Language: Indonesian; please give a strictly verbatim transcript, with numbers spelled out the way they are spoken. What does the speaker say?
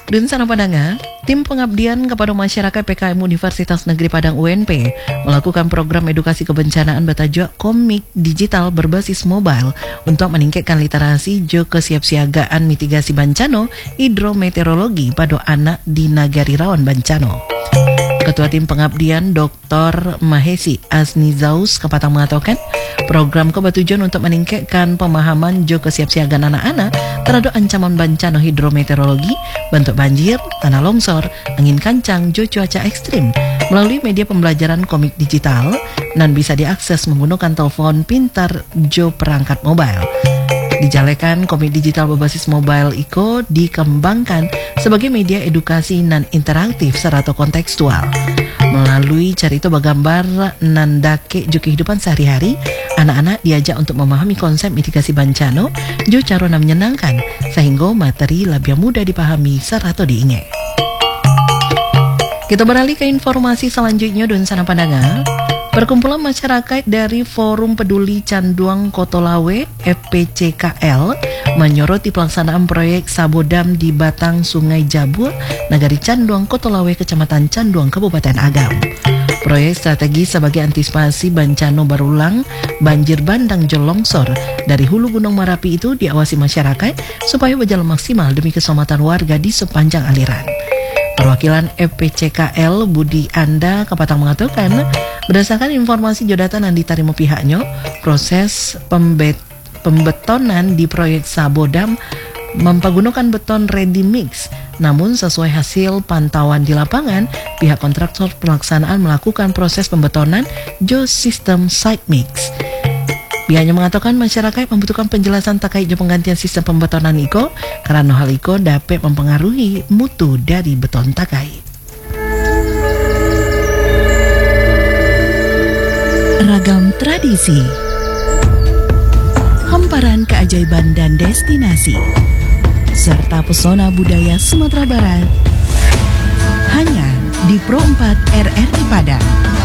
Dun sana Padanga, tim pengabdian kepada masyarakat P K M Universitas Negeri Padang U N P melakukan program edukasi kebencanaan bertajuk komik digital berbasis mobile untuk meningkatkan literasi jo kesiapsiagaan mitigasi bencana hidrometeorologi pada anak di Nagari Rawan Bencana. Ketua Tim Pengabdian Doktor Mahesi Asnizaus Kepatang mengatakan program ko bertujuan untuk meningkatkan pemahaman jo kesiapsiagaan anak-anak terhadap ancaman bencana hidrometeorologi, bentuk banjir, tanah longsor, angin kencang, jo cuaca ekstrim melalui media pembelajaran komik digital dan bisa diakses menggunakan telepon pintar jo perangkat mobile. Dijalekan komik digital berbasis mobile iko dikembangkan sebagai media edukasi nan interaktif serta kontekstual. Melalui carita bergambar nan dake jo kehidupan sehari-hari, anak-anak diajak untuk memahami konsep mitigasi bencana jo cara nan menyenangkan sehingga materi lebih mudah dipahami serta diingat. Kita beralih ke informasi selanjutnya dan sana pandangan. Perkumpulan masyarakat dari Forum Peduli Canduang Kotolawe F P C K L menyoroti pelaksanaan proyek Sabodam di Batang Sungai Jabur, Nagari Canduang Kotolawe, Kecamatan Canduang, Kabupaten Agam. Proyek strategi sebagai antisipasi bencana berulang banjir bandang jo longsor dari hulu Gunung Merapi itu diawasi masyarakat supaya berjalan maksimal demi keselamatan warga di sepanjang aliran. Perwakilan F P C K L Budi Anda Kepatang mengatakan, berdasarkan informasi jodatan yang diterima pihaknya, proses pembet pembetonan di proyek Sabodam mempergunakan beton ready mix. Namun sesuai hasil pantauan di lapangan, pihak kontraktor pelaksanaan melakukan proses pembetonan jo sistem site mix. Pihaknya mengatakan masyarakat membutuhkan penjelasan terkait penggantian sistem pembetonan iko karena hal iko dapat mempengaruhi mutu dari beton terkait. Ragam tradisi, hamparan keajaiban dan destinasi, serta pesona budaya Sumatera Barat hanya di Pro empat R R I Padang.